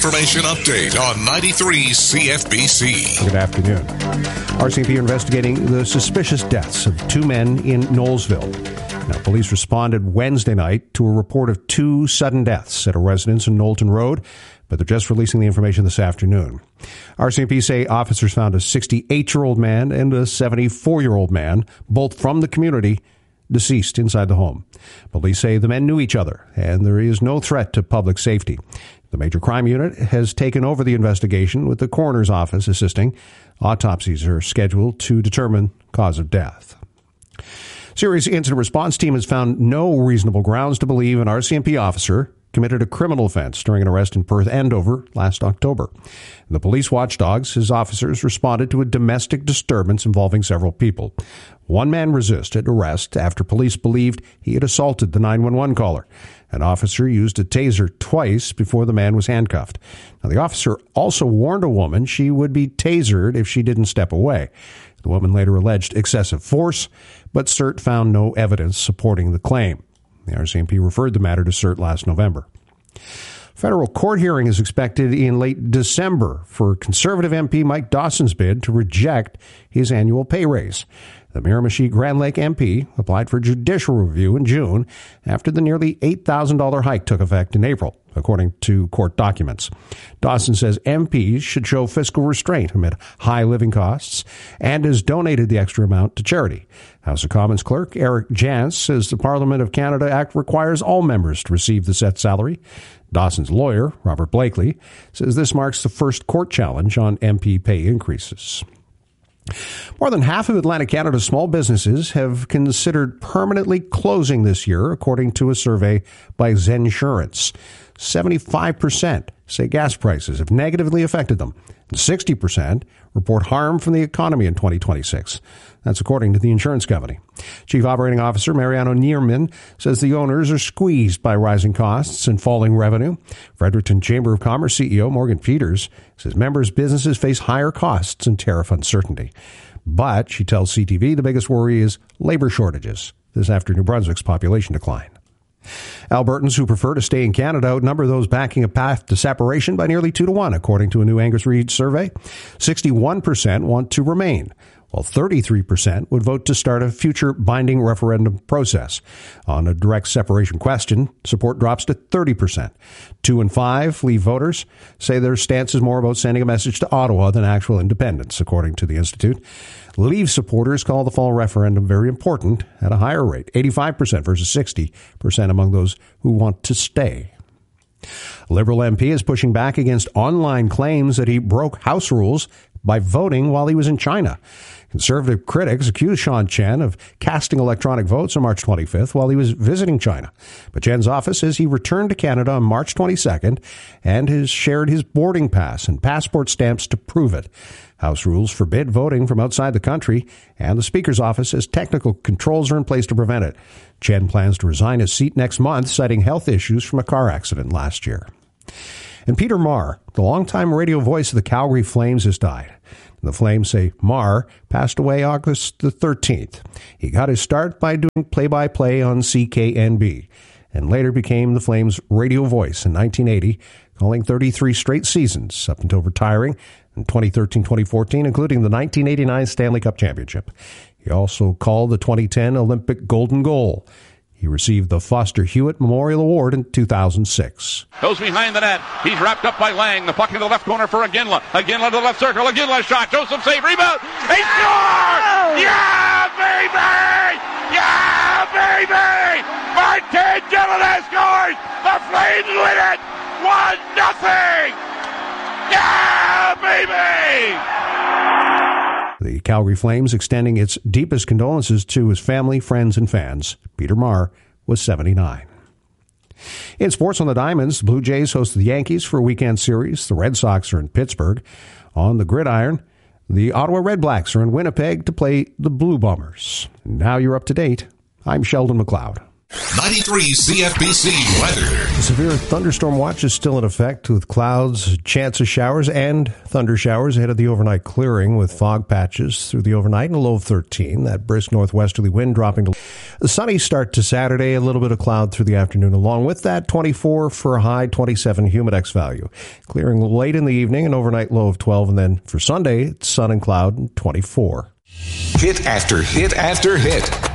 information update on 93 CFBC. Good afternoon. RCMP investigating the suspicious deaths of two men in Knowlesville. Now, police responded Wednesday night to a report of two sudden deaths at a residence in Knowlton Road, but they're just releasing the information this afternoon. RCMP say officers found a 68-year-old man and a 74-year-old man, both from the community, deceased inside the home. Police say the men knew each other, and there is no threat to public safety. The Major Crime Unit has taken over the investigation, with the coroner's office assisting. Autopsies are scheduled to determine cause of death. Serious Incident Response Team has found no reasonable grounds to believe an RCMP officer committed a criminal offense during an arrest in Perth Andover last October. The police watchdogs, his officers, responded to a domestic disturbance involving several people. One man resisted arrest after police believed he had assaulted the 911 caller. An officer used a taser twice before the man was handcuffed. Now, the officer also warned a woman she would be tasered if she didn't step away. The woman later alleged excessive force, but CERT found no evidence supporting the claim. The RCMP referred the matter to CERT last November. Federal court hearing is expected in late December for Conservative MP Mike Dawson's bid to reject his annual pay raise. The Miramichi Grand Lake MP applied for judicial review in June after the nearly $8,000 hike took effect in April, according to court documents. Dawson says MPs should show fiscal restraint amid high living costs and has donated the extra amount to charity. House of Commons Clerk Eric Jantz says the Parliament of Canada Act requires all members to receive the set salary. Dawson's lawyer, Robert Blakely, says this marks the first court challenge on MP pay increases. More than half of Atlantic Canada's small businesses have considered permanently closing this year, according to a survey by Zensurance. 75% say gas prices have negatively affected them, and 60% report harm from the economy in 2026. That's according to the insurance company. Chief Operating Officer Mariano Nierman says the owners are squeezed by rising costs and falling revenue. Fredericton Chamber of Commerce CEO Morgan Peters says members' businesses face higher costs and tariff uncertainty. But, she tells CTV, the biggest worry is labor shortages. This after New Brunswick's population decline. Albertans who prefer to stay in Canada outnumber those backing a path to separation by nearly 2-1, according to a new Angus Reid survey. 61% want to remain, while 33% would vote to start a future binding referendum process. On a direct separation question, support drops to 30%. 2 in 5 Leave voters say their stance is more about sending a message to Ottawa than actual independence, according to the Institute. Leave supporters call the fall referendum very important at a higher rate, 85% versus 60% among those who want to stay. A Liberal MP is pushing back against online claims that he broke House rules by voting while he was in China. Conservative critics accuse Sean Chen of casting electronic votes on March 25th while he was visiting China. But Chen's office says he returned to Canada on March 22nd and has shared his boarding pass and passport stamps to prove it. House rules forbid voting from outside the country, and the Speaker's office says technical controls are in place to prevent it. Chen plans to resign his seat next month, citing health issues from a car accident last year. And Peter Maher, the longtime radio voice of the Calgary Flames, has died. The Flames say Maher passed away August the 13th. He got his start by doing play-by-play on CKNB and later became the Flames' radio voice in 1980, calling 33 straight seasons up until retiring in 2013-2014, including the 1989 Stanley Cup Championship. He also called the 2010 Olympic Golden Goal. He received the Foster Hewitt Memorial Award in 2006. Goes behind the net. He's wrapped up by Lang. The puck in the left corner for Iginla. Iginla to the left circle. Iginla shot. Joseph save. Rebound. He scores! Yeah, baby! Yeah, baby! Martin Gilliland scores! The Flames win it! 1-0! Yeah, baby! The Calgary Flames extending its deepest condolences to his family, friends, and fans. Peter Maher was 79. In sports on the Diamonds, the Blue Jays host the Yankees for a weekend series. The Red Sox are in Pittsburgh. On the gridiron, the Ottawa Red Blacks are in Winnipeg to play the Blue Bombers. Now you're up to date. I'm Sheldon McLeod. 93 CFBC weather. The severe thunderstorm watch is still in effect with clouds, chance of showers, and thunder showers ahead of the overnight clearing with fog patches through the overnight and a low of 13. That brisk northwesterly wind dropping to a sunny start to Saturday, a little bit of cloud through the afternoon. Along with that, 24 for a high, 27 humidex value. Clearing late in the evening, an overnight low of 12. And then for Sunday, it's sun and cloud, 24. Hit after hit after hit.